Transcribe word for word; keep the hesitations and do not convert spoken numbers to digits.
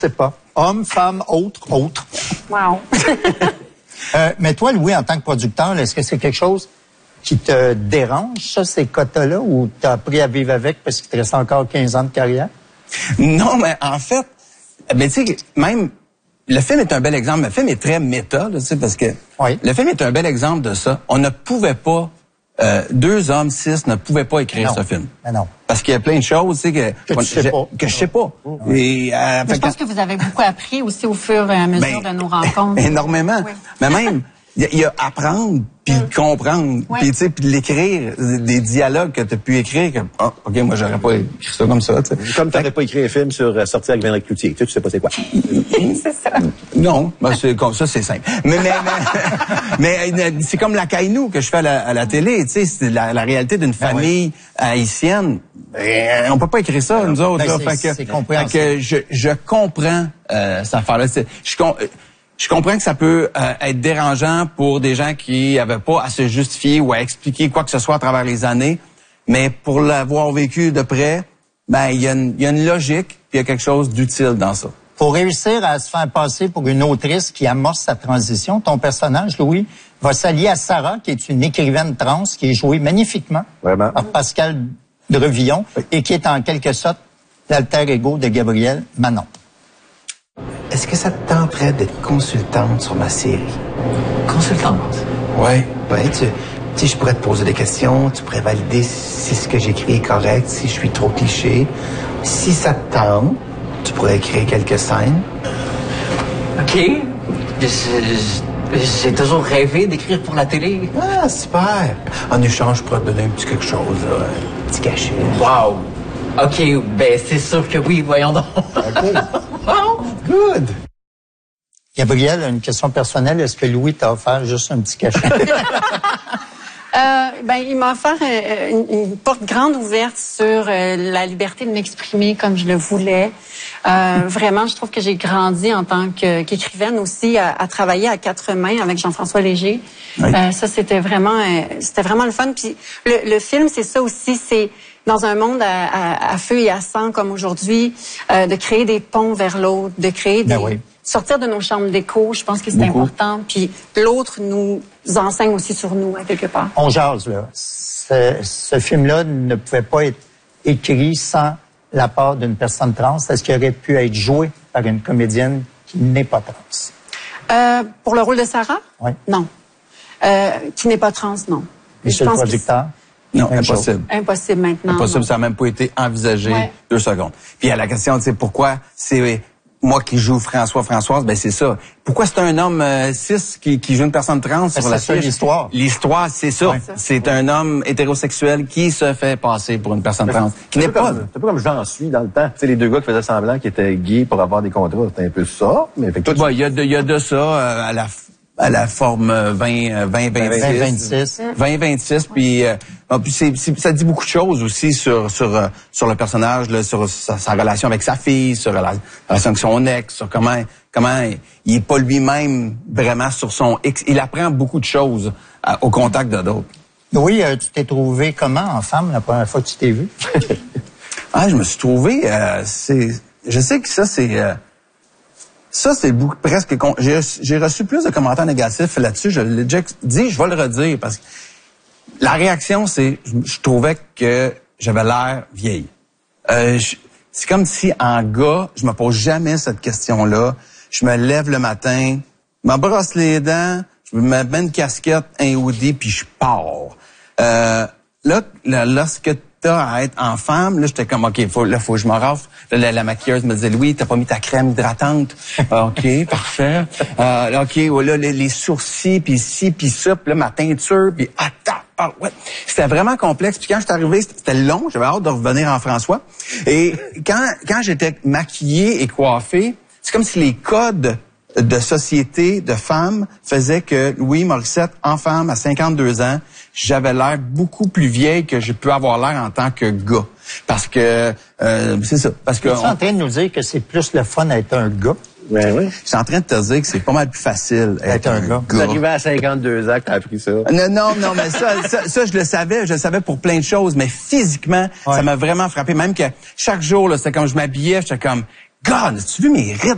Je sais pas. Homme, femme, autre, autre. Wow. euh, mais toi, Louis, en tant que producteur, est-ce que c'est quelque chose qui te dérange, ça, ces quotas-là, ou t'as appris à vivre avec parce qu'il te reste encore quinze ans de carrière? Non, mais en fait, ben, tu sais, même, le film est un bel exemple. Le film est très méta, tu sais, parce que oui. Le film est un bel exemple de ça. On ne pouvait pas, euh, deux hommes, six, ne pouvaient pas écrire non. ce film. Mais non. Parce qu'il y a plein de choses, tu sais, que, que, tu sais pas. que je sais pas. Oui. Et, euh, je pense que vous avez beaucoup appris aussi au fur et à mesure ben, de nos rencontres. Énormément. Oui. Mais même, il y, y a apprendre, puis mm. comprendre, oui. puis tu sais, puis l'écrire, des dialogues que tu as pu écrire, que, oh, OK, moi, j'aurais pas écrit ça comme ça, tu sais. Comme tu n'aurais pas écrit un film sur euh, Sortir avec Véronique Cloutier, tu sais, tu sais pas c'est quoi. C'est ça. Non, ben c'est comme ça, c'est simple. Mais, mais, mais, mais c'est comme la Caïnou que je fais à la, à la télé, tu sais, c'est la, la réalité d'une famille ben oui. haïtienne. Ben, on peut pas écrire ça, nous autres. Ben là, fait que, que, fait que je, je comprends euh, cette affaire-là. Je, je comprends que ça peut euh, être dérangeant pour des gens qui n'avaient pas à se justifier ou à expliquer quoi que ce soit à travers les années, mais pour l'avoir vécu de près, ben il y a une, y a une logique, puis il y a quelque chose d'utile dans ça. Pour réussir à se faire passer pour une autrice qui amorce sa transition, ton personnage, Louis, va s'allier à Sarah, qui est une écrivaine trans, qui est jouée magnifiquement Vraiment? par Pascal Drevillon, oui. et qui est en quelque sorte l'alter ego de Gabriel Manon. Est-ce que ça te tenterait d'être consultante sur ma série? Consultante? Oui. Oui, tu, tu sais, je pourrais te poser des questions, tu pourrais valider si ce que j'écris est correct, si je suis trop cliché. Si ça te tente, tu pourrais écrire quelques scènes. OK. J'ai toujours rêvé d'écrire pour la télé. Ah, super. En échange, je pourrais te donner un petit quelque chose, là, un petit cachet. Wow. OK, ben c'est sûr que oui, voyons donc. OK. Wow, good. Gabriel, une question personnelle. Est-ce que Louis t'a offert juste un petit cachet? Euh, ben, il m'a offert euh, une, une porte grande ouverte sur euh, la liberté de m'exprimer comme je le voulais. Euh, vraiment, je trouve que j'ai grandi en tant que, qu'écrivaine aussi à, à travailler à quatre mains avec Jean-François Léger. Oui. Euh, ça, c'était vraiment, euh, c'était vraiment le fun. Puis le, le film, c'est ça aussi, c'est dans un monde à, à, à feu et à sang comme aujourd'hui, euh, de créer des ponts vers l'autre, de créer des... Ben oui. Sortir de nos chambres d'écho, je pense que c'est Beaucoup. important. Puis l'autre nous enseigne aussi sur nous, à quelque part. On jase, là. Ce, ce film-là ne pouvait pas être écrit sans la part d'une personne trans. Est-ce qu'il aurait pu être joué par une comédienne qui n'est pas trans? Euh, pour le rôle de Sarah? Oui. Non. Euh, qui n'est pas trans, non. Monsieur le producteur? Non, impossible. Impossible maintenant. Impossible, non. Ça n'a même pas été envisagé ouais. deux secondes. Puis il y a la question, tu sais, pourquoi c'est moi qui joue François Françoise, ben c'est ça. Pourquoi c'est un homme euh, cis qui, qui joue une personne trans sur la fiche? l'histoire. L'histoire, c'est ça. Ouais. C'est un homme hétérosexuel qui se fait passer pour une personne trans. Qui n'est pas... C'est un peu comme j'en suis dans le temps. Tu sais, les deux gars qui faisaient semblant qu'ils étaient gays pour avoir des contrats, c'était un peu ça. Mais fait que toi, il y a de, il y a de ça euh, à la à la forme vingt vingt-six. vingt vingt-six, puis, euh, puis c'est, c'est, ça dit beaucoup de choses aussi sur sur euh, sur le personnage, là, sur sa, sa relation avec sa fille, sur la relation avec son ex, sur comment comment il est pas lui-même vraiment sur son ex. Il apprend beaucoup de choses euh, au contact de d'autres. Oui, euh, tu t'es trouvé comment en femme la première fois que tu t'es vu? Ah, je me suis trouvé, euh, c'est, je sais que ça c'est euh, Ça, c'est beaucoup, presque... J'ai, j'ai reçu plus de commentaires négatifs là-dessus. Je l'ai déjà dit, je vais le redire, parce que la réaction, c'est... Je, je trouvais que j'avais l'air vieille. Euh, je, c'est comme si, en gars, je me pose jamais cette question-là. Je me lève le matin, je me brosse les dents, je me mets une casquette, un hoodie, puis je pars. Euh, là, là, lorsque à être en femme, là, j'étais comme, OK, faut, là, faut que je me rafle. Là, la, la maquilleuse me disait, Louis, t'as pas mis ta crème hydratante. Ah, OK, parfait. Euh, OK, là, les, les sourcils, puis ci, puis ça, puis là, ma teinture, puis attends, ah, ouais. C'était vraiment complexe. Puis quand je suis arrivé, c'était long, j'avais hâte de revenir en François. Et quand, quand j'étais maquillée et coiffée, c'est comme si les codes de société, de femmes, faisaient que Louis Morissette, en femme, à cinquante-deux ans, j'avais l'air beaucoup plus vieille que je peux avoir l'air en tant que gars. Parce que, euh, c'est ça. Parce que. Tu es en train de nous dire que c'est plus le fun d'être un gars? Ben oui. Je suis en train de te dire que c'est pas mal plus facile d'être un, un gars. Tu es arrivé à cinquante-deux ans que t'as appris ça. Non, non, non, mais ça, ça, ça, je le savais. Je le savais pour plein de choses. Mais physiquement, ouais. ça m'a vraiment frappé. Même que chaque jour, là, c'était comme je m'habillais, j'étais comme, God, as-tu vu mes rides?